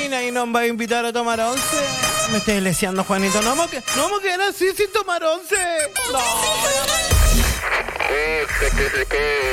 Mina y nos va a invitar a tomar once. Me estoy leseando, Juanito. No vamos a quedar así sin tomar once. No.